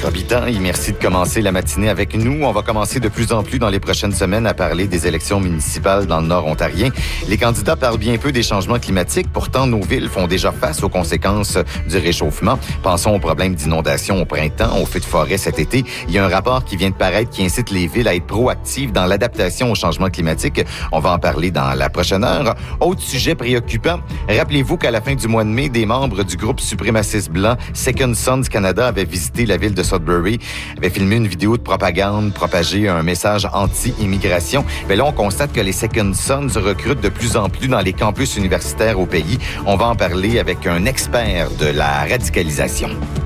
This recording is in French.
Robitaille, merci de commencer la matinée avec nous. On va commencer de plus en plus dans les prochaines semaines à parler des élections municipales dans le Nord ontarien. Les candidats parlent bien peu des changements climatiques. Pourtant, nos villes font déjà face aux conséquences du réchauffement. Pensons aux problèmes d'inondation au printemps, aux feux de forêt cet été. Il y a un rapport qui vient de paraître qui incite les villes à être proactives dans l'adaptation au changement climatique. On va en parler dans la prochaine heure. Autre sujet préoccupant, rappelez-vous qu'à la fin du mois de mai, des membres du groupe suprémaciste blanc Second Sons Canada avaient visité la ville de Sudbury, avaient filmé une vidéo de propagande, propagé un message anti-immigration. Mais là, on constate que les Second Sons recrutent de plus en plus dans les campus universitaires au pays. On va en parler avec un expert de la radicalisation.